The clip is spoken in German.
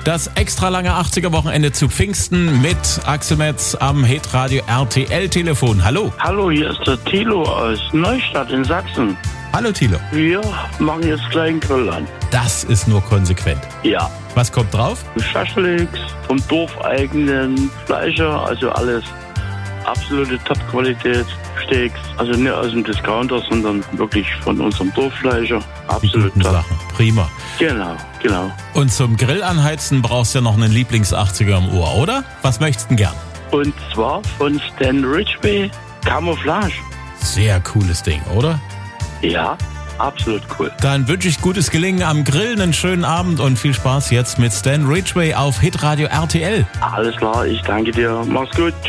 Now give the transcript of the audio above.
Das extra lange 80er-Wochenende zu Pfingsten mit Axel Metz am Hitradio RTL-Telefon. Hallo. Hallo, hier ist der Thilo aus Neustadt in Sachsen. Hallo Thilo. Wir machen jetzt gleich einen Grill an. Das ist nur konsequent. Ja. Was kommt drauf? Schaschliks vom dorfeigenen Fleischer, also alles absolute Top-Qualität. Steaks, also nicht aus dem Discounter, sondern wirklich von unserem Dorffleischer. Absolut Guten top. Sachen. Prima. Genau. Und zum Grill anheizen brauchst du ja noch einen Lieblings-80er im Ohr, oder? Was möchtest du denn gern? Und zwar von Stan Ridgway Camouflage. Sehr cooles Ding, oder? Ja, absolut cool. Dann wünsche ich gutes Gelingen am Grill, einen schönen Abend und viel Spaß jetzt mit Stan Ridgway auf Hitradio RTL. Alles klar, ich danke dir. Mach's gut.